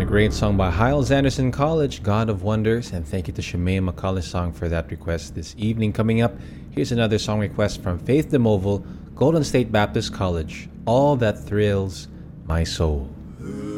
great song by Hiles Anderson College, God of Wonders, and thank you to Shemaine McCullough's song for that request this evening. Coming up, here's another song request from Faith DeMoval, Golden State Baptist College, All That Thrills My Soul.